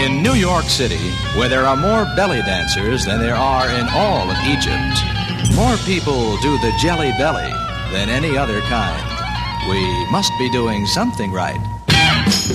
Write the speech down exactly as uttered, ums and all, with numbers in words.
In New York City, where there are more belly dancers than there are in all of Egypt, more people do the jelly belly than any other kind. We must be doing something right.